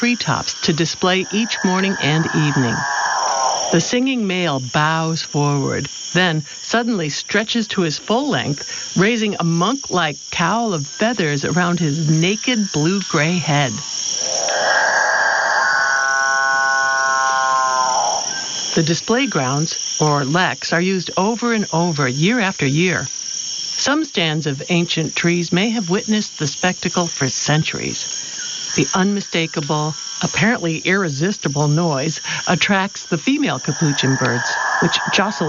treetops to display each morning and evening. The singing male bows forward, then suddenly stretches to his full length, raising a monk-like cowl of feathers around his naked blue-gray head. The display grounds, or leks, are used over and over, year after year. Some stands of ancient trees may have witnessed the spectacle for centuries. The unmistakable, apparently irresistible noise attracts the female capuchin birds, which jostle